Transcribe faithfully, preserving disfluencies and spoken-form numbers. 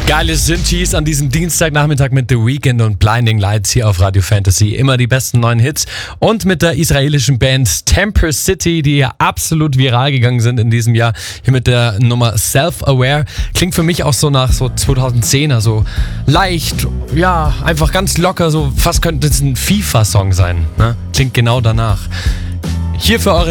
Geile Synthes an diesem Dienstagnachmittag mit The Weeknd und Blinding Lights hier auf Radio Fantasy. Immer die besten neuen Hits. Und mit der israelischen Band Temper City, die ja absolut viral gegangen sind in diesem Jahr. Hier mit der Nummer Self-Aware. Klingt für mich auch so nach so zweitausendzehner, so leicht, ja, einfach ganz locker, so fast könnte es ein FIFA-Song sein. Ne? Klingt genau danach. Hier für eure